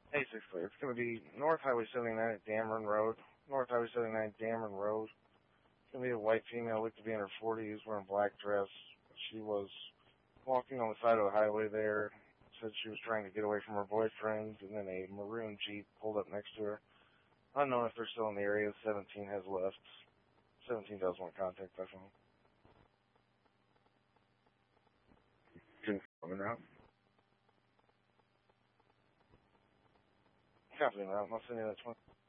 Basically, it's going to be North Highway 79 at Dameron Road. North Highway 79 Dameron Road. It's going to be a white female, looked to be in her 40s, wearing a black dress. She was walking on the side of the highway there. Said she was trying to get away from her boyfriend, and then a maroon Jeep pulled up next to her. Unknown if they're still in the area. 17 has left. 17 does want contact by phone. Coming out. Copy that. I'll send you that one.